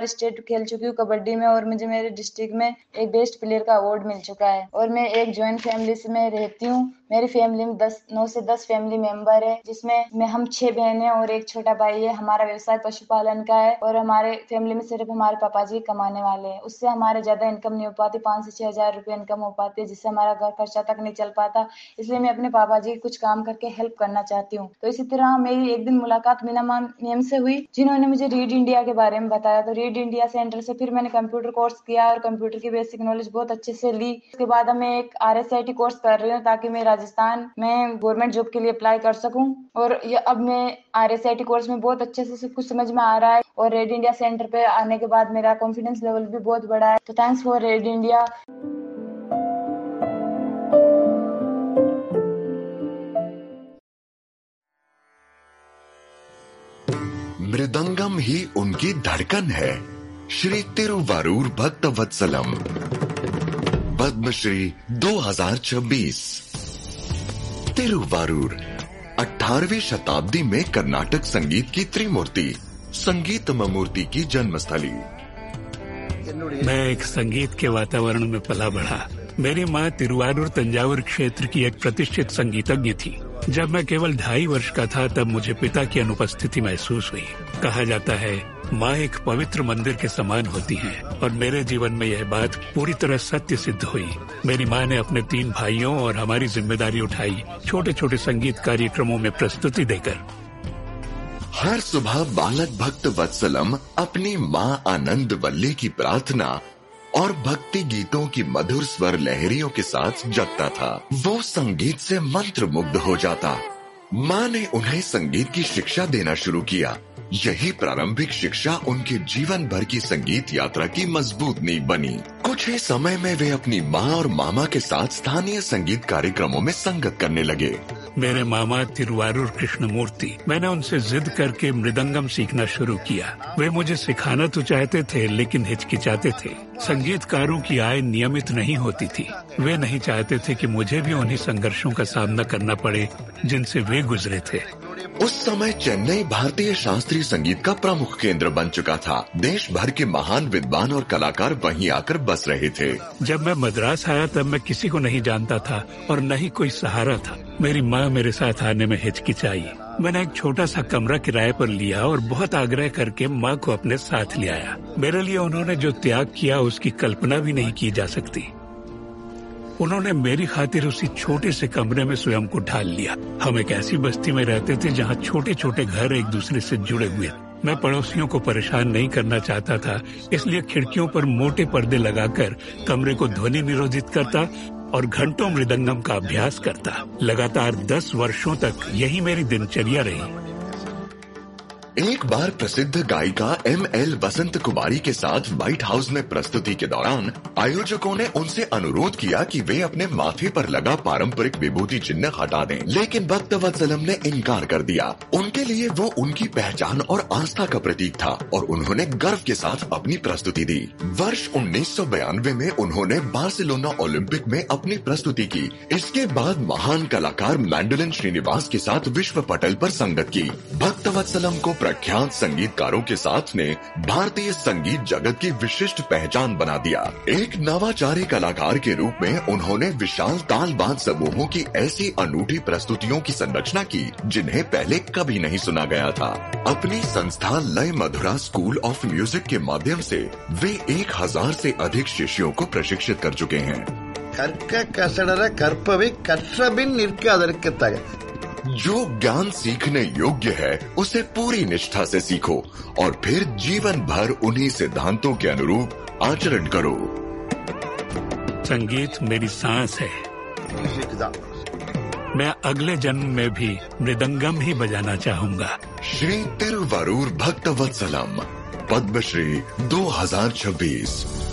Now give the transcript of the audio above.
State खेल चुकी हूँ कबड्डी में और मुझे मेरे डिस्ट्रिक्ट में एक बेस्ट प्लेयर का अवार्ड मिल चुका है। और मैं एक जॉइंट फैमिली में रहती हूँ। मेरी फैमिली में 9 से 10 फैमिली मेंबर है, जिसमें हम 6 बहनें और एक छोटा भाई है। हमारा व्यवसाय पशुपालन का है और हमारे फैमिली में सिर्फ हमारे पापा जी कमाने वाले हैं। उससे हमारे ज्यादा इनकम नहीं हो पाती, 5 से 6 हजार रुपए इनकम हो पाती है, जिससे हमारा घर खर्चा तक नहीं चल पाता। इसलिए मैं अपने पापा जी कुछ काम करके हेल्प करना चाहती हूँ। तो इसी तरह मेरी एक दिन मुलाकात मीना मैम से हुई, जिन्होंने मुझे रीड इंडिया के बारे में बताया। तो रीड इंडिया सेंटर से फिर मैंने कंप्यूटर कोर्स किया और कंप्यूटर की बेसिक नॉलेज बहुत अच्छे से ली। उसके बाद मैं एक RSIT कोर्स कर रही हूँ ताकि मैं राजस्थान में गवर्नमेंट जॉब के लिए अप्लाई कर सकूं। और ये अब मैं RSIT कोर्स में बहुत अच्छे से सब कुछ समझ में आ रहा है और रेड इंडिया सेंटर पे आने के बाद मेरा कॉन्फिडेंस लेवल भी बहुत बढ़ा है। तो thanks for red India. Mridangam ही उनकी धड़कन है। श्री तिरुवारूर भक्तवत्सलम, पद्मश्री 2026। तिरुवारूर 18वीं शताब्दी में कर्नाटक संगीत की त्रिमूर्ति संगीत ममूर्ति की जन्मस्थली। मैं एक संगीत के वातावरण में पला बढ़ा। मेरी माँ तिरुवारूर तंजावुर क्षेत्र की एक प्रतिष्ठित संगीतज्ञ थी। जब मैं केवल 2.5 वर्ष का था तब मुझे पिता की अनुपस्थिति महसूस हुई। कहा जाता है माँ एक पवित्र मंदिर के समान होती हैं और मेरे जीवन में यह बात पूरी तरह सत्य सिद्ध हुई। मेरी माँ ने अपने 3 भाइयों और हमारी जिम्मेदारी उठाई, छोटे छोटे संगीत कार्यक्रमों में प्रस्तुति देकर। हर सुबह बालक भक्त वत्सलम अपनी माँ आनंद वल्ली की प्रार्थना और भक्ति गीतों की मधुर स्वर लहरियों के साथ जगता था। वो संगीत से मंत्र मुग्ध हो जाता। माँ ने उन्हें संगीत की शिक्षा देना शुरू किया। यही प्रारंभिक शिक्षा उनके जीवन भर की संगीत यात्रा की मजबूत नींव बनी। कुछ ही समय में वे अपनी माँ और मामा के साथ स्थानीय संगीत कार्यक्रमों में संगत करने लगे। मेरे मामा तिरुवारूर कृष्णमूर्ति, मैंने उनसे जिद करके मृदंगम सीखना शुरू किया। वे मुझे सिखाना तो चाहते थे लेकिन हिचकिचाते थे। संगीतकारों की आय नियमित नहीं होती थी। वे नहीं चाहते थे कि मुझे भी उन्हीं संघर्षों का सामना करना पड़े जिनसे वे गुजरे थे। उस समय चेन्नई भारतीय शास्त्रीय संगीत का प्रमुख केंद्र बन चुका था। देश भर के महान विद्वान और कलाकार वहीं आकर बस रहे थे। जब मैं मद्रास आया तब मैं किसी को नहीं जानता था और न ही कोई सहारा था। मेरी माँ मेरे साथ आने में हिचकिचाई। मैंने एक छोटा सा कमरा किराए पर लिया और बहुत आग्रह करके माँ को अपने साथ ले आया। मेरे लिए उन्होंने जो त्याग किया उसकी कल्पना भी नहीं की जा सकती। उन्होंने मेरी खातिर उसी छोटे से कमरे में स्वयं को ढाल लिया। हम एक ऐसी बस्ती में रहते थे जहाँ छोटे छोटे घर एक दूसरे से जुड़े हुए। मैं पड़ोसियों को परेशान नहीं करना चाहता था, इसलिए खिड़कियों पर मोटे पर्दे लगाकर कमरे को ध्वनि निरोधित करता और घंटों मृदंगम का अभ्यास करता। लगातार 10 वर्षों तक यही मेरी दिनचर्या रही। एक बार प्रसिद्ध गायिका ML वसंत कुमारी के साथ व्हाइट हाउस में प्रस्तुति के दौरान आयोजकों ने उनसे अनुरोध किया कि वे अपने माथे पर लगा पारंपरिक विभूति चिन्ह हटा दें, लेकिन भक्तवत्सलम ने इनकार कर दिया। उनके लिए वो उनकी पहचान और आस्था का प्रतीक था और उन्होंने गर्व के साथ अपनी प्रस्तुति दी। वर्ष 1992 में उन्होंने बार्सिलोना ओलंपिक में अपनी प्रस्तुति की। इसके बाद महान कलाकार मैंडोलिन श्रीनिवास के साथ विश्व पटल पर संगत की। भक्तवत्सलम को प्रख्यात संगीतकारों के साथ ने भारतीय संगीत जगत की विशिष्ट पहचान बना दिया। एक नवाचारी कलाकार के रूप में उन्होंने विशाल तालबाज समूहों की ऐसी अनूठी प्रस्तुतियों की संरचना की जिन्हें पहले कभी नहीं सुना गया था। अपनी संस्था लय मधुरा स्कूल ऑफ म्यूजिक के माध्यम से वे 1000 से अधिक शिष्यों को प्रशिक्षित कर चुके हैं। कर्क कसडर कर्पवे कற்றबिन निर्कादरके तग। जो ज्ञान सीखने योग्य है उसे पूरी निष्ठा से सीखो और फिर जीवन भर उन्हीं सिद्धांतों के अनुरूप आचरण करो। संगीत मेरी सांस है। मैं अगले जन्म में भी मृदंगम ही बजाना चाहूंगा। श्री तिरुवारूर भक्तवत्सलम, पद्मश्री 2026।